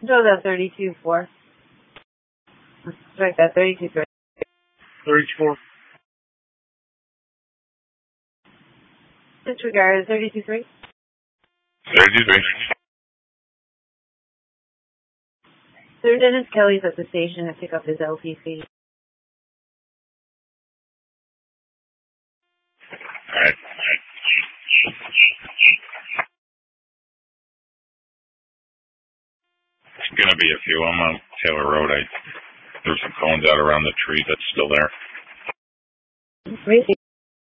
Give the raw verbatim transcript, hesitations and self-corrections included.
Control that thirty-two four. Strike that thirty-two three. thirty-two four. Disregard thirty-two three. thirty-two three. Sir Dennis Kelly's at the station to pick up his L T C. Alright. It's gonna be a few. I'm on Taylor Road. I threw some cones out around the tree that's still there. Really?